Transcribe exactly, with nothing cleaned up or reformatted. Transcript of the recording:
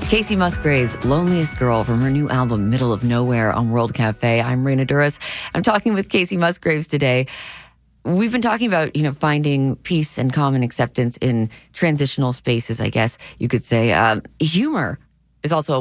Kacey Musgraves, Loneliest Girl, from her new album, Middle of Nowhere, on World Cafe. I'm Raina Duras. I'm talking with Kacey Musgraves today. We've been talking about, you know, finding peace and common acceptance in transitional spaces, I guess you could say. Um, humor is also a